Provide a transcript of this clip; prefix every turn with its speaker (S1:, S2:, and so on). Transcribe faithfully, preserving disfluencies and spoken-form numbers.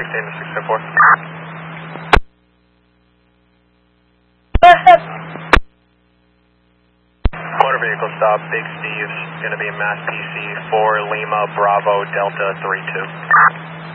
S1: sixteen to six oh four. Motor vehicle stop, Big Steve's, going to be Mass P C four Lima Bravo Delta three two.